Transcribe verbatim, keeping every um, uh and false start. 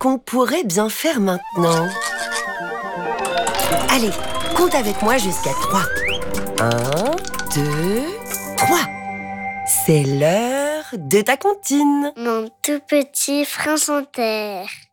qu'on pourrait bien faire maintenant? Allez, compte avec moi jusqu'à trois. Un, deux, trois. C'est l'heure de ta comptine. Mon tout petit prince en terre.